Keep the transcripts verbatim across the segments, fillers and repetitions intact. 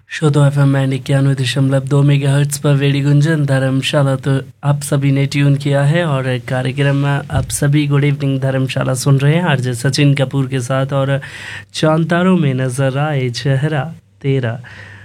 श्रोतो F M में इक्यानवे दशमलव दो मेगा हर्ट्स पर वेड़ी गुंजन धर्मशाला तो आप सभी ने ट्यून किया है और कार्यक्रम में आप सभी गुड इवनिंग धर्मशाला सुन रहे हैं आरजे सचिन कपूर के साथ। और चांतारों में नजर आए चेहरा तेरा,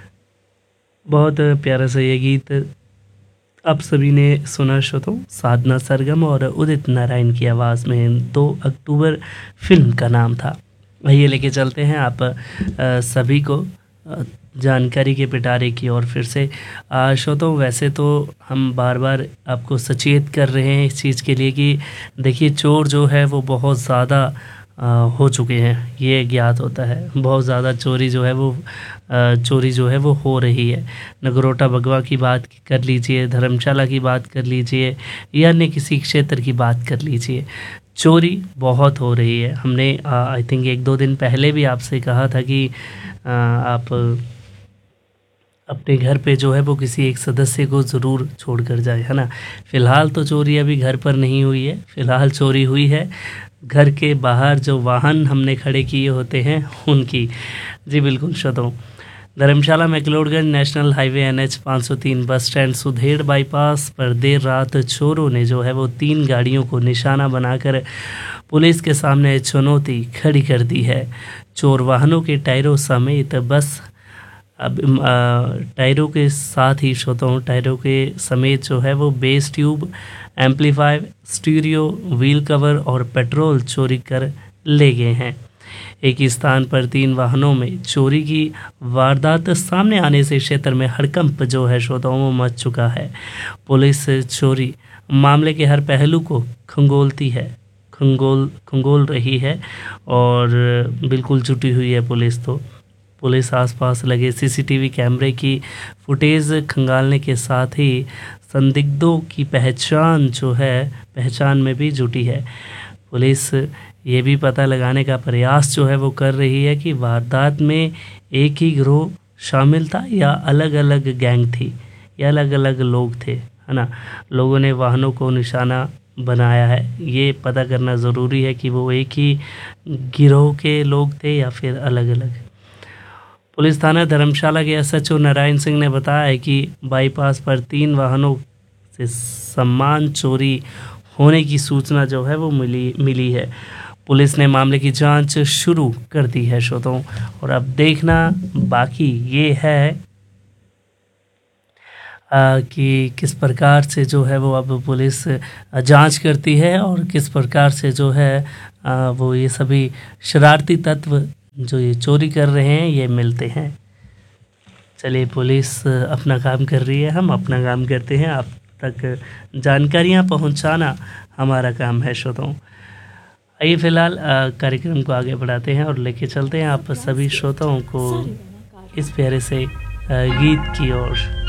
बहुत प्यारा सा ये गीत आप सभी ने सुना श्रोतो। साधना सरगम और उदित नारायण की आवाज़ में दो अक्टूबर फिल्म का नाम था। आइए लेके चलते हैं आप आ, सभी को आ, जानकारी के पिटारे की ओर फिर से। श्रोतो वैसे तो हम बार बार आपको सचेत कर रहे हैं इस चीज़ के लिए कि देखिए चोर जो है वो बहुत ज़्यादा हो चुके हैं, ये ज्ञात होता है। बहुत ज़्यादा चोरी जो है वो चोरी जो है वो हो रही है। नगरोटा बगवा की बात कर लीजिए, धर्मशाला की बात कर लीजिए या अन्य किसी क्षेत्र की बात कर लीजिए, चोरी बहुत हो रही है। हमने आई थिंक एक दो दिन पहले भी आपसे कहा था कि आ, आप अपने घर पे जो है वो किसी एक सदस्य को ज़रूर छोड़ कर जाए, है ना। फ़िलहाल तो चोरी अभी घर पर नहीं हुई है, फ़िलहाल चोरी हुई है घर के बाहर जो वाहन हमने खड़े किए होते हैं उनकी। जी बिल्कुल श्रोताओं, धर्मशाला McLeodganj national highway N H पाँच सौ तीन बस स्टैंड सुधेड़ बाईपास पर देर रात चोरों ने जो है वो तीन गाड़ियों को निशाना बनाकर पुलिस के सामने चुनौती खड़ी कर दी है। चोर वाहनों के टायरों समेत बस अब टायरों के साथ ही श्रोताओं टायरों के समेत जो है वो base tube, amplifier, stereo, wheel cover और पेट्रोल चोरी कर ले गए हैं। एक ही स्थान पर तीन वाहनों में चोरी की वारदात सामने आने से क्षेत्र में हड़कंप जो है श्रोताओं में मच चुका है। पुलिस चोरी मामले के हर पहलू को खंगोलती है खंगोल खंगोल रही है और बिल्कुल जुटी हुई है पुलिस। तो पुलिस आसपास लगे सीसीटीवी कैमरे की फुटेज खंगालने के साथ ही संदिग्धों की पहचान जो है पहचान में भी जुटी है। पुलिस ये भी पता लगाने का प्रयास जो है वो कर रही है कि वारदात में एक ही गिरोह शामिल था या अलग अलग गैंग थी या अलग अलग लोग थे, है ना। लोगों ने वाहनों को निशाना बनाया है, ये पता करना ज़रूरी है कि वो एक ही गिरोह के लोग थे या फिर अलग अलग। पुलिस थाना धर्मशाला के S H O Narayan Singh ने बताया कि बाईपास पर तीन वाहनों से सामान चोरी होने की सूचना जो है वो मिली मिली है। पुलिस ने मामले की जांच शुरू कर दी है श्रोताओं, और अब देखना बाकी ये है आ, कि किस प्रकार से जो है वो अब पुलिस जांच करती है और किस प्रकार से जो है आ, वो ये सभी शरारती तत्व जो ये चोरी कर रहे हैं ये मिलते हैं। चलिए पुलिस अपना काम कर रही है, हम अपना काम करते हैं, आप तक जानकारियां पहुंचाना हमारा काम है श्रोताओं। आइए फिलहाल कार्यक्रम को आगे बढ़ाते हैं और लेके चलते हैं आप सभी श्रोताओं को इस प्यारे से गीत की ओर।